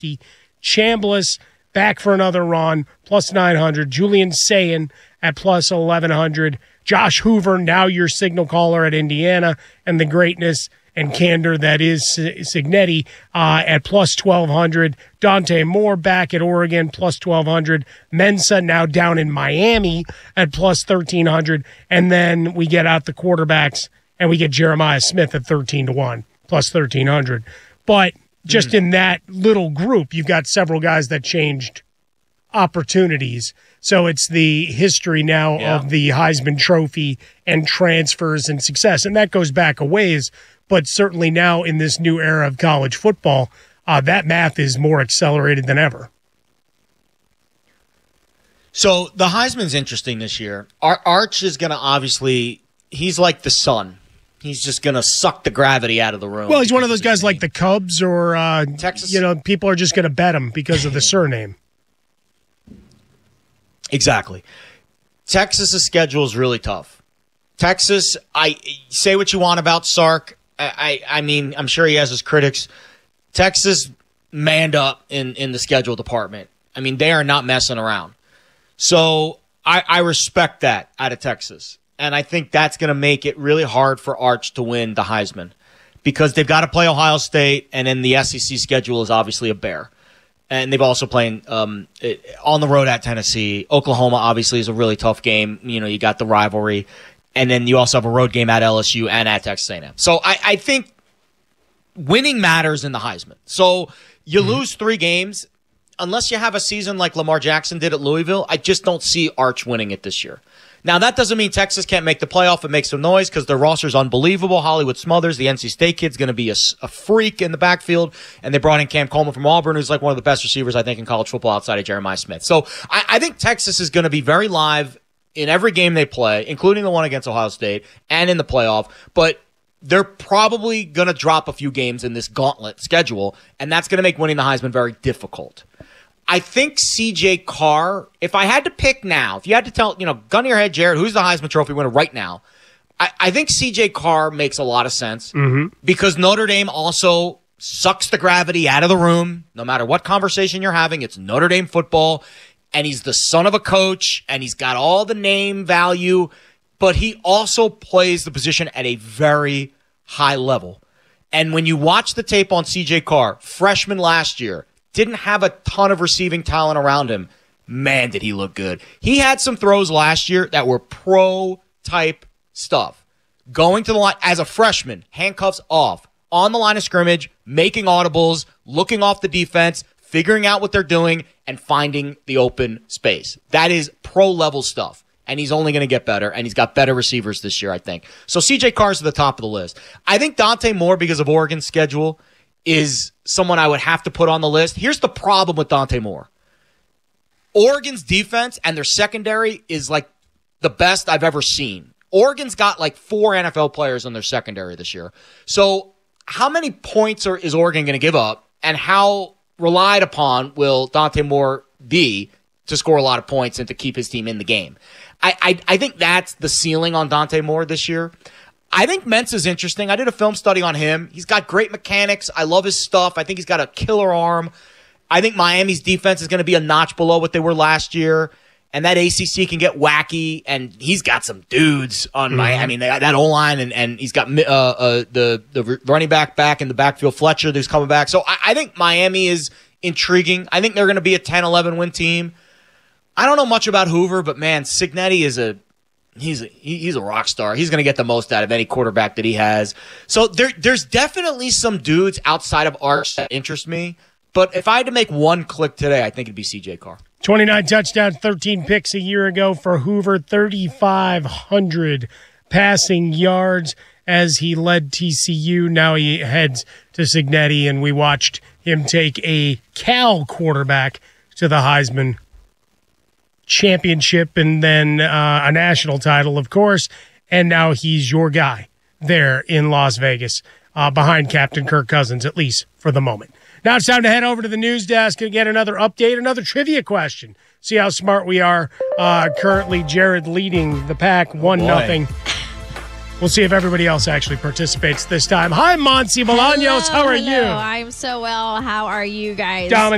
Chambliss back for another run, plus 900. Julian Sayin at plus 1,100. Josh Hoover, now your signal caller at Indiana, and the greatness and candor that is Cignetti at plus 1,200. Dante Moore back at Oregon, plus 1,200. Mensah now down in Miami at plus 1,300. And then we get out the quarterbacks, and we get Jeremiah Smith at 13-1, plus 1,300. But just in that little group, you've got several guys that changed opportunities. So it's the history now of the Heisman Trophy and transfers and success. And that goes back a ways, but certainly now in this new era of college football, that math is more accelerated than ever. So the Heisman's interesting this year. Arch is going to obviously, he's like the sun. He's just going to suck the gravity out of the room. Well, he's one of those guys like the Cubs or Texas. People are just going to bet him because of the surname. Exactly. Texas's schedule is really tough. Texas, I say what you want about Sark. I mean, I'm sure he has his critics. Texas manned up in the schedule department. I mean, they are not messing around. So I respect that out of Texas. And I think that's going to make it really hard for Arch to win the Heisman because they've got to play Ohio State, and then the SEC schedule is obviously a bear. And they've also played on the road at Tennessee. Oklahoma, obviously, is a really tough game. You got the rivalry. And then you also have a road game at LSU and at Texas A&M. So I think winning matters in the Heisman. So you lose 3 games. Unless you have a season like Lamar Jackson did at Louisville, I just don't see Arch winning it this year. Now, that doesn't mean Texas can't make the playoff and make some noise because their roster is unbelievable. Hollywood Smothers, the NC State kid's going to be a freak in the backfield. And they brought in Cam Coleman from Auburn, who's like one of the best receivers, I think, in college football outside of Jeremiah Smith. So I think Texas is going to be very live in every game they play, including the one against Ohio State and in the playoff. But they're probably going to drop a few games in this gauntlet schedule, and that's going to make winning the Heisman very difficult. I think C.J. Carr, if I had to pick now, if you had to tell, gun to your head, Jared, who's the Heisman Trophy winner right now? I think C.J. Carr makes a lot of sense because Notre Dame also sucks the gravity out of the room. No matter what conversation you're having, it's Notre Dame football, and he's the son of a coach, and he's got all the name value, but he also plays the position at a very high level. And when you watch the tape on C.J. Carr, freshman last year, didn't have a ton of receiving talent around him. Man, did he look good. He had some throws last year that were pro-type stuff. Going to the line as a freshman, handcuffs off, on the line of scrimmage, making audibles, looking off the defense, figuring out what they're doing, and finding the open space. That is pro-level stuff. And he's only going to get better, and he's got better receivers this year, I think. So C.J. Carr's at the top of the list. I think Dante Moore, because of Oregon's schedule, is someone I would have to put on the list. Here's the problem with Dante Moore. Oregon's defense and their secondary is like the best I've ever seen. Oregon's got like 4 NFL players in their secondary this year. So how many points is Oregon going to give up, and how relied upon will Dante Moore be to score a lot of points and to keep his team in the game? I think that's the ceiling on Dante Moore this year. I think Mensah's interesting. I did a film study on him. He's got great mechanics. I love his stuff. I think he's got a killer arm. I think Miami's defense is going to be a notch below what they were last year. And that ACC can get wacky. And he's got some dudes on Miami. That O-line, and he's got the running back in the backfield, Fletcher, who's coming back. So I think Miami is intriguing. I think they're going to be a 10-11 win team. I don't know much about Hoover, but, man, Cignetti is he's a rock star. He's going to get the most out of any quarterback that he has. So there's definitely some dudes outside of Arch that interest me. But if I had to make one click today, I think it'd be C.J. Carr. 29 touchdowns, 13 picks a year ago for Hoover, 3,500 passing yards as he led TCU. Now he heads to Cignetti, and we watched him take a Cal quarterback to the Heisman championship and then a national title, of course, and now he's your guy there in Las Vegas behind Captain Kirk Cousins, at least for the moment. Now it's time to head over to the news desk and get another update, another trivia question. See how smart we are. Currently, Jared leading the pack 1-0. We'll see if everybody else actually participates this time. Hi, Monsi Bolaños. How are you? I'm so well. How are you guys? Dominic.